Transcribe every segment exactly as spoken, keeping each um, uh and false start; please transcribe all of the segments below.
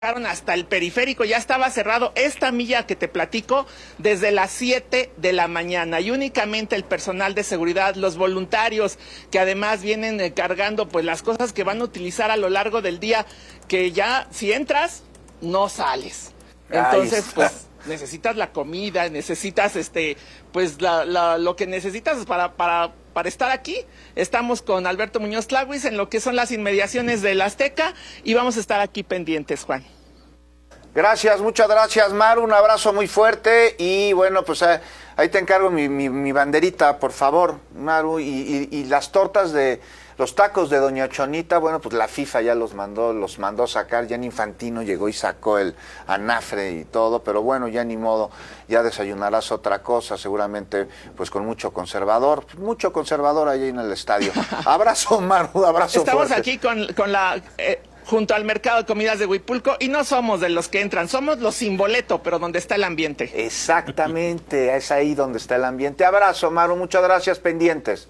hasta el periférico, ya estaba cerrado esta milla que te platico desde las siete de la mañana y únicamente el personal de seguridad, los voluntarios que además vienen eh, cargando pues las cosas que van a utilizar a lo largo del día, que ya si entras no sales. Entonces pues necesitas la comida, necesitas este pues la, la, lo que necesitas para, para, para estar aquí. Estamos con Alberto Muñoz Tlahuis en lo que son las inmediaciones del Azteca y vamos a estar aquí pendientes, Juan. Gracias, muchas gracias, Maru, un abrazo muy fuerte y bueno, pues eh, ahí te encargo mi, mi, mi banderita, por favor, Maru, y, y, y las tortas de los tacos de Doña Chonita, bueno, pues la FIFA ya los mandó, los mandó sacar, ya en Infantino llegó y sacó el anafre y todo, pero bueno, ya ni modo, ya desayunarás otra cosa, seguramente pues con mucho conservador, mucho conservador ahí en el estadio. Abrazo, Maru, abrazo Estamos fuerte. aquí con, con la... Eh... junto al mercado de comidas de Huipulco, y no somos de los que entran, somos los sin boleto, pero donde está el ambiente. Exactamente, es ahí donde está el ambiente. Abrazo, Maru, muchas gracias, pendientes.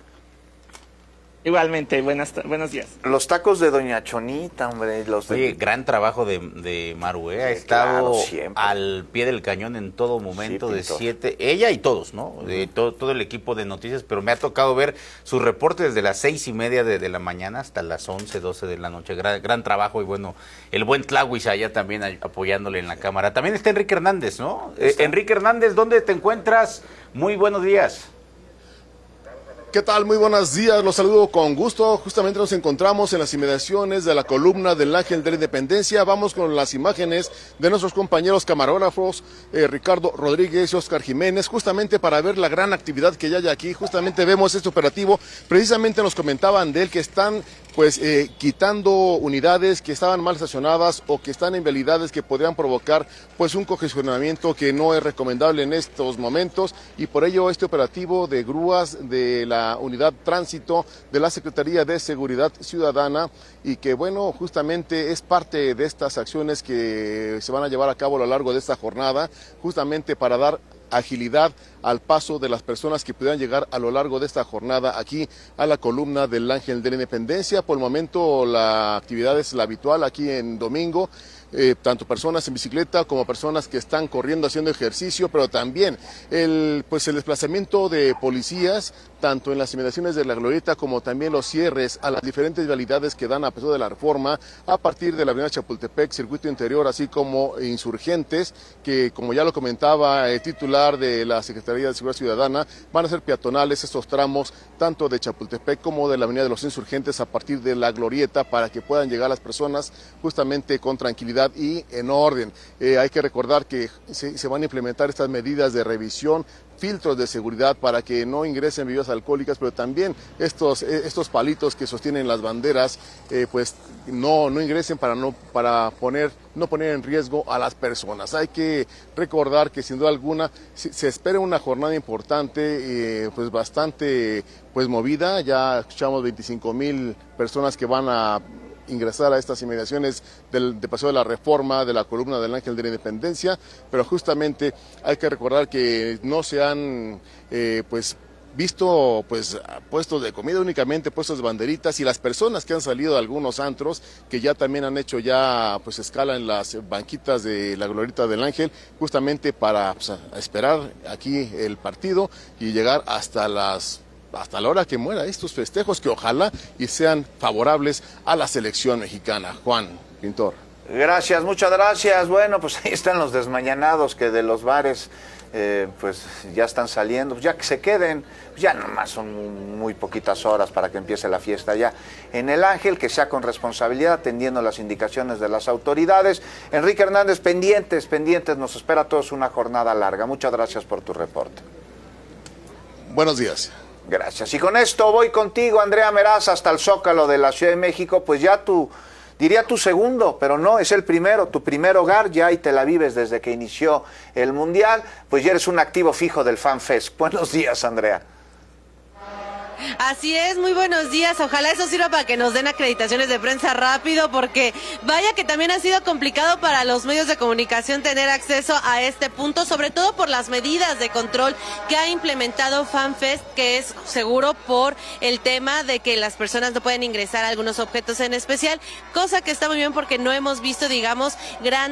Igualmente, buenas, buenos días. Los tacos de Doña Chonita, hombre. Los de... Oye, gran trabajo de, de Maru, ¿eh? Ha sí, estado claro, al pie del cañón en todo momento, sí, de siete, ella y todos, ¿no? Uh-huh. De todo, todo el equipo de noticias, pero me ha tocado ver su reporte desde las seis y media de, de la mañana hasta las once, doce de la noche. Gran, gran trabajo y bueno, el buen Tlahuis allá también apoyándole en la cámara. También está Enrique Hernández, ¿no? Eh, Enrique Hernández, ¿dónde te encuentras? Muy buenos días. ¿Qué tal? Muy buenos días, los saludo con gusto. Justamente nos encontramos en las inmediaciones de la columna del Ángel de la Independencia. Vamos con las imágenes de nuestros compañeros camarógrafos, eh, Ricardo Rodríguez y Oscar Jiménez, justamente para ver la gran actividad que ya hay aquí. Justamente vemos este operativo, precisamente nos comentaban de él que están pues eh, quitando unidades que estaban mal estacionadas o que están en vialidades que podrían provocar pues un congestionamiento que no es recomendable en estos momentos, y por ello este operativo de grúas de la unidad tránsito de la Secretaría de Seguridad Ciudadana, y que bueno, justamente es parte de estas acciones que se van a llevar a cabo a lo largo de esta jornada, justamente para dar agilidad al paso de las personas que pudieran llegar a lo largo de esta jornada aquí a la columna del Ángel de la Independencia. Por el momento la actividad es la habitual aquí en domingo. Eh, tanto personas en bicicleta como personas que están corriendo haciendo ejercicio, pero también el pues el desplazamiento de policías tanto en las inmediaciones de la Glorieta como también los cierres a las diferentes vialidades que dan a pesar de la reforma a partir de la avenida Chapultepec, circuito interior, así como insurgentes, que como ya lo comentaba el titular de la Secretaría de Seguridad Ciudadana, van a ser peatonales estos tramos tanto de Chapultepec como de la avenida de los Insurgentes a partir de la Glorieta, para que puedan llegar las personas justamente con tranquilidad y en orden. Eh, hay que recordar que se, se van a implementar estas medidas de revisión, filtros de seguridad para que no ingresen bebidas alcohólicas, pero también estos estos palitos que sostienen las banderas, eh, pues no no ingresen para no para poner no poner en riesgo a las personas. Hay que recordar que sin duda alguna se, se espera una jornada importante, eh, pues bastante pues movida. Ya escuchamos veinticinco mil personas que van a ingresar a estas inmediaciones del de Paseo de la Reforma, de la columna del Ángel de la Independencia, pero justamente hay que recordar que no se han eh, pues visto pues puestos de comida, únicamente puestos de banderitas, y las personas que han salido de algunos antros que ya también han hecho ya pues escala en las banquitas de la Glorieta del Ángel, justamente para pues, esperar aquí el partido y llegar hasta las hasta la hora que muera estos festejos, que ojalá y sean favorables a la selección mexicana. Juan Pintor. Gracias, muchas gracias. Bueno, pues ahí están los desmañanados que de los bares eh, pues ya están saliendo, ya que se queden, ya nomás son muy poquitas horas para que empiece la fiesta ya en el Ángel, que sea con responsabilidad, atendiendo las indicaciones de las autoridades. Enrique Hernández, pendientes, pendientes, nos espera a todos una jornada larga. Muchas gracias por tu reporte. Buenos días. Gracias. Y con esto voy contigo, Andrea Meraz, hasta el Zócalo de la Ciudad de México. Pues ya tu, diría tu segundo, pero no, es el primero, tu primer hogar, ya ahí te la vives desde que inició el Mundial. Pues ya eres un activo fijo del FanFest. Buenos días, Andrea. Así es, muy buenos días. Ojalá eso sirva para que nos den acreditaciones de prensa rápido, porque vaya que también ha sido complicado para los medios de comunicación tener acceso a este punto, sobre todo por las medidas de control que ha implementado FanFest, que es seguro por el tema de que las personas no pueden ingresar a algunos objetos en especial, cosa que está muy bien porque no hemos visto, digamos, grandes